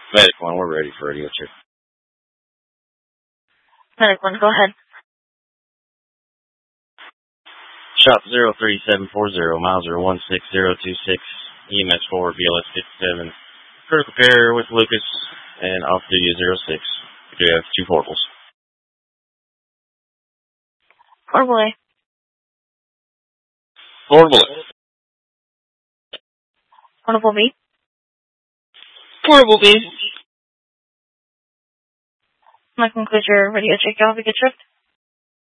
Medic 1, we're ready for radio check. Medic 1, go ahead. Shop 03740, miles 16026, EMS 4, BLS 57. Critical care with Lucas, and off duty 06. We do have 2 portables. Portable A. Portable A. Portable B. Portable B. That concludes your radio check. Y'all have a good trip.